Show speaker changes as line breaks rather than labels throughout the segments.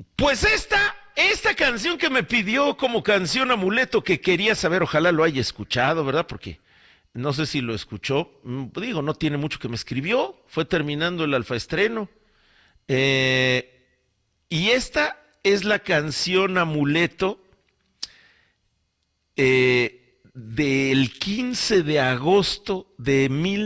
Pues esta canción que me pidió como canción amuleto, que quería saber, ojalá lo haya escuchado, ¿verdad? Porque no sé si lo escuchó. Digo, no tiene mucho que me escribió. Fue terminando el alfa estreno. Eh, y esta es la canción amuleto del 15 de agosto de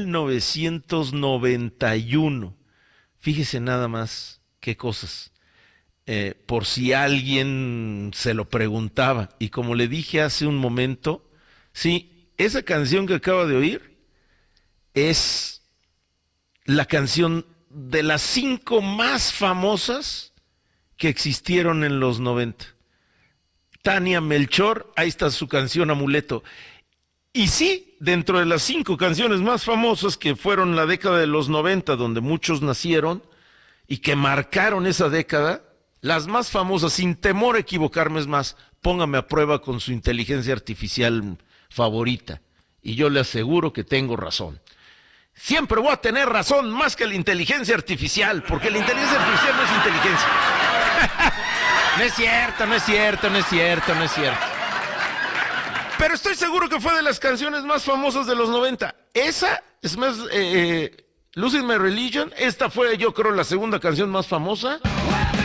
1991. Fíjese nada más qué cosas. Por si alguien se lo preguntaba. Y como le dije hace un momento, sí, esa canción que acaba de oír es la canción de las 5 más famosas que existieron en los 90. Tania Melchor, ahí está su canción Amuleto. Y sí, dentro de las 5 canciones más famosas que fueron la década de los 90, donde muchos nacieron y que marcaron esa década, las más famosas, sin temor a equivocarme, es más, póngame a prueba con su inteligencia artificial favorita. Y yo le aseguro que tengo razón. Siempre voy a tener razón más que la inteligencia artificial, porque la inteligencia artificial no es inteligencia. No es cierto, no es cierto, no es cierto, no es cierto. Pero estoy seguro que fue de las canciones más famosas de los 90. Esa es más, Losing My Religion, esta fue yo creo la segunda canción más famosa.